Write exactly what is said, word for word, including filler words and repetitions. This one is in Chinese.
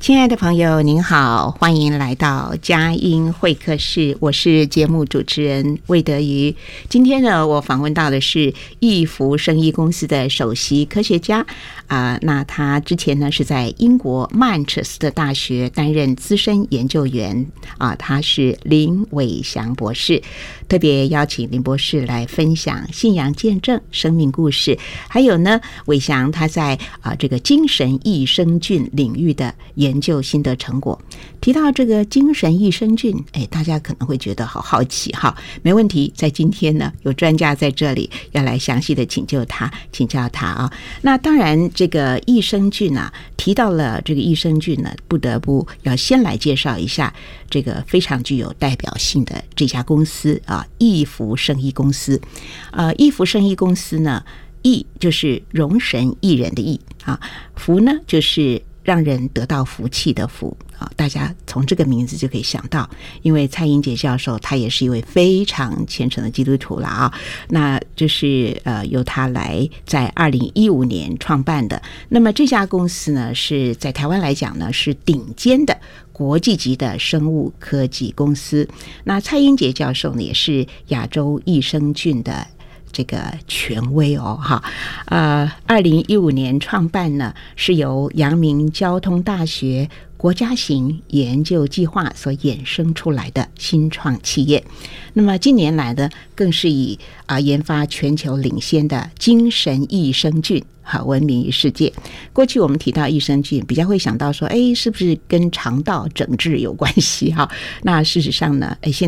亲爱的朋友您好，欢迎来到佳音会客室，我是节目主持人魏德瑜。今天呢，我访问到的是易福生医公司的首席科学家啊、呃，那他之前呢是在英国曼彻斯特大学担任资深研究员啊、呃，他是林伟翔博士。特别邀请林博士来分享信仰见证、生命故事，还有呢，伟翔他在啊、呃、这个精神益生菌领域的研究心得成果。提到这个精神益生菌，哎，大家可能会觉得好好奇哈，没问题，在今天呢，有专家在这里要来详细的请教他，请教他啊。那当然，这个益生菌啊，提到了这个益生菌呢，不得不要先来介绍一下这个非常具有代表性的这家公司啊，易福生医公司。呃，易福生医公司呢，益就是容神益人的益啊，福呢就是让人得到福气的福啊，大家从这个名字就可以想到，因为蔡英杰教授他也是一位非常虔诚的基督徒了啊，那就是呃由他来在二零一五年创办的。那么这家公司呢，是在台湾来讲呢是顶尖的国际级的生物科技公司。那蔡英杰教授呢，也是亚洲益生菌的这个权威哦，哈，呃，二零一五年创办呢，是由阳明交通大学国家型研究计划所衍生出来的新创企业。那么近年来呢，更是以啊、呃、研发全球领先的精神益生菌好闻名于世界。过去我们提到益生菌，比较会想到说，哎，是不是跟肠道整治有关系哈？那事实上呢，哎，现